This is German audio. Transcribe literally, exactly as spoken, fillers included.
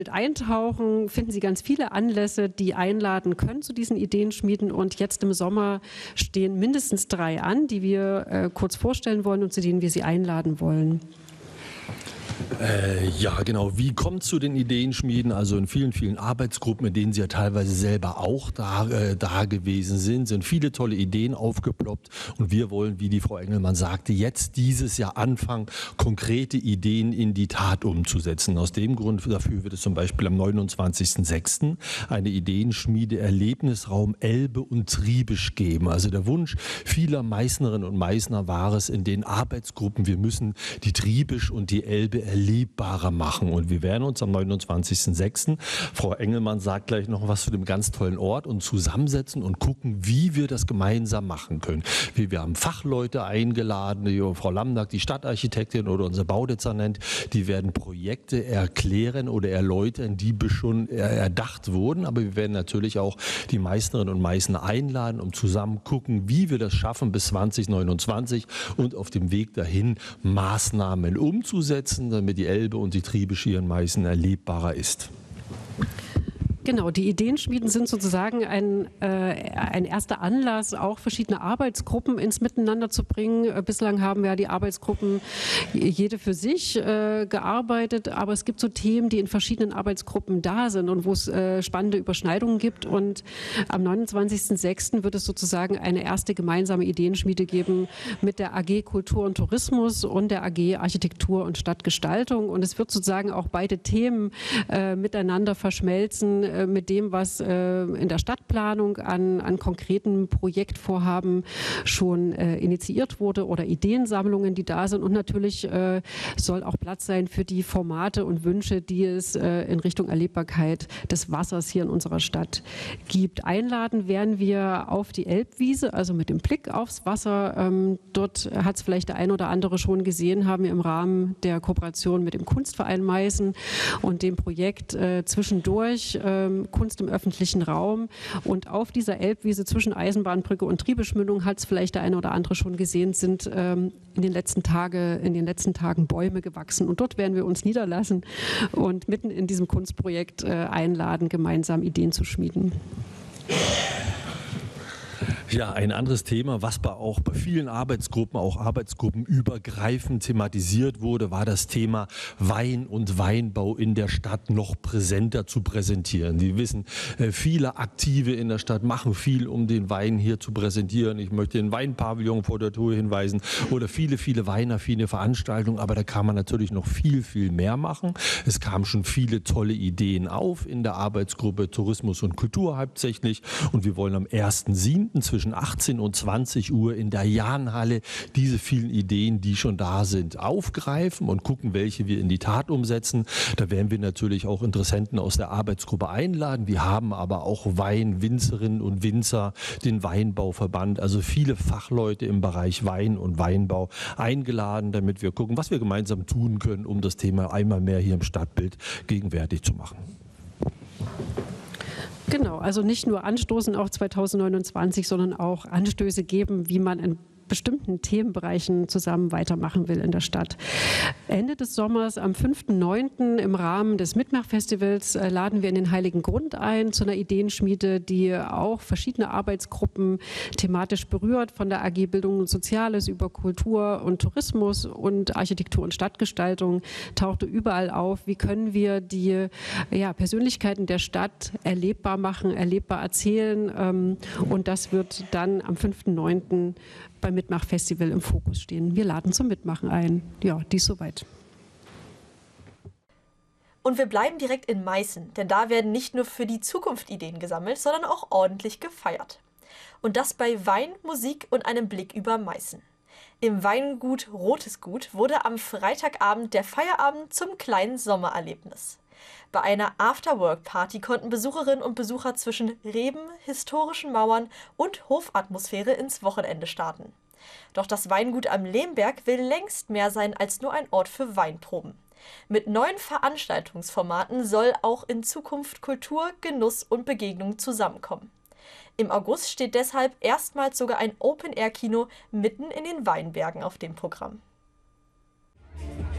eintauchen, finden Sie ganz viele Anlässe, die einladen können zu diesen Ideenschmieden. Und jetzt im Sommer stehen mindestens drei an, die wir äh, kurz vorstellen wollen und zu denen wir Sie einladen wollen. Äh, ja, genau. Wie kommt es zu den Ideenschmieden? Also in vielen, vielen Arbeitsgruppen, in denen Sie ja teilweise selber auch da, äh, da gewesen sind, sind viele tolle Ideen aufgeploppt. Und wir wollen, wie die Frau Engelmann sagte, jetzt dieses Jahr anfangen, konkrete Ideen in die Tat umzusetzen. Aus dem Grund dafür wird es zum Beispiel am neunundzwanzigsten sechsten eine Ideenschmiede Erlebnisraum Elbe und Triebisch geben. Also der Wunsch vieler Meißnerinnen und Meißner war es in den Arbeitsgruppen, wir müssen die Triebisch und die Elbe erlebbarer machen. Und wir werden uns am neunundzwanzigsten sechsten Frau Engelmann sagt gleich noch was zu dem ganz tollen Ort und zusammensetzen und gucken, wie wir das gemeinsam machen können. Wir, wir haben Fachleute eingeladen, die Frau Lamnack, die Stadtarchitektin oder unser Baudezernent, die werden Projekte erklären oder erläutern, die schon erdacht wurden. Aber wir werden natürlich auch die Meißnerinnen und Meißner einladen, um zusammen gucken, wie wir das schaffen bis zwanzig neunundzwanzig und auf dem Weg dahin Maßnahmen umzusetzen, damit die Elbe und die Triebisch hier in Meißen erlebbarer ist. Genau, die Ideenschmieden sind sozusagen ein, äh, ein erster Anlass, auch verschiedene Arbeitsgruppen ins Miteinander zu bringen. Äh, bislang haben ja die Arbeitsgruppen jede für sich äh, gearbeitet, aber es gibt so Themen, die in verschiedenen Arbeitsgruppen da sind und wo es äh, spannende Überschneidungen gibt. Und am neunundzwanzigsten sechsten wird es sozusagen eine erste gemeinsame Ideenschmiede geben mit der A G Kultur und Tourismus und der A G Architektur und Stadtgestaltung. Und es wird sozusagen auch beide Themen äh, miteinander verschmelzen, mit dem, was äh, in der Stadtplanung an, an konkreten Projektvorhaben schon äh, initiiert wurde oder Ideensammlungen, die da sind. Und natürlich äh, soll auch Platz sein für die Formate und Wünsche, die es äh, in Richtung Erlebbarkeit des Wassers hier in unserer Stadt gibt. Einladen werden wir auf die Elbwiese, also mit dem Blick aufs Wasser. Ähm, dort hat es vielleicht der ein oder andere schon gesehen, haben wir im Rahmen der Kooperation mit dem Kunstverein Meißen und dem Projekt äh, zwischendurch äh, Kunst im öffentlichen Raum. Und auf dieser Elbwiese zwischen Eisenbahnbrücke und Triebischmündung hat es vielleicht der eine oder andere schon gesehen, sind ähm, in den letzten Tage, in den letzten Tagen Bäume gewachsen. Und dort werden wir uns niederlassen und mitten in diesem Kunstprojekt äh, einladen, gemeinsam Ideen zu schmieden. Ja, ein anderes Thema, was bei auch bei vielen Arbeitsgruppen, auch arbeitsgruppenübergreifend thematisiert wurde, war das Thema Wein und Weinbau in der Stadt noch präsenter zu präsentieren. Sie wissen, viele Aktive in der Stadt machen viel, um den Wein hier zu präsentieren. Ich möchte den Weinpavillon vor der Tür hinweisen oder viele, viele weinaffine Veranstaltungen, aber da kann man natürlich noch viel, viel mehr machen. Es kamen schon viele tolle Ideen auf in der Arbeitsgruppe Tourismus und Kultur hauptsächlich und wir wollen am ersten siebten zwischen achtzehn und zwanzig Uhr in der Jahnhalle diese vielen Ideen, die schon da sind, aufgreifen und gucken, welche wir in die Tat umsetzen. Da werden wir natürlich auch Interessenten aus der Arbeitsgruppe einladen. Wir haben aber auch Weinwinzerinnen und Winzer, den Weinbauverband, also viele Fachleute im Bereich Wein und Weinbau eingeladen, damit wir gucken, was wir gemeinsam tun können, um das Thema einmal mehr hier im Stadtbild gegenwärtig zu machen. Genau, also nicht nur anstoßen auf zweitausendneunundzwanzig, sondern auch Anstöße geben, wie man in bestimmten Themenbereichen zusammen weitermachen will in der Stadt. Ende des Sommers am fünften neunten im Rahmen des Mitmachfestivals äh, laden wir in den Heiligen Grund ein zu einer Ideenschmiede, die auch verschiedene Arbeitsgruppen thematisch berührt, von der A G Bildung und Soziales über Kultur und Tourismus und Architektur und Stadtgestaltung tauchte überall auf. Wie können wir die ja, Persönlichkeiten der Stadt erlebbar machen, erlebbar erzählen, ähm, und das wird dann am fünften neunten beim Mitmachfestival im Fokus stehen. Wir laden zum Mitmachen ein. Ja, dies soweit. Und wir bleiben direkt in Meißen, denn da werden nicht nur für die Zukunft Ideen gesammelt, sondern auch ordentlich gefeiert. Und das bei Wein, Musik und einem Blick über Meißen. Im Weingut Rotes Gut wurde am Freitagabend der Feierabend zum kleinen Sommererlebnis. Bei einer After-Work-Party konnten Besucherinnen und Besucher zwischen Reben, historischen Mauern und Hofatmosphäre ins Wochenende starten. Doch das Weingut am Lehmberg will längst mehr sein als nur ein Ort für Weinproben. Mit neuen Veranstaltungsformaten soll auch in Zukunft Kultur, Genuss und Begegnung zusammenkommen. Im August steht deshalb erstmals sogar ein Open-Air-Kino mitten in den Weinbergen auf dem Programm.